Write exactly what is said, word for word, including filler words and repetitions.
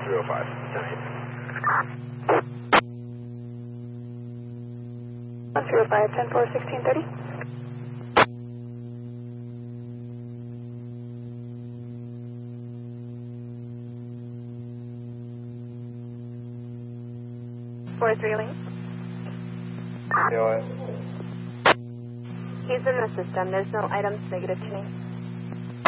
three oh five. three oh five, ten four, sixteen thirty. four three lane. You know what? He's in the system. There's no items negative to me.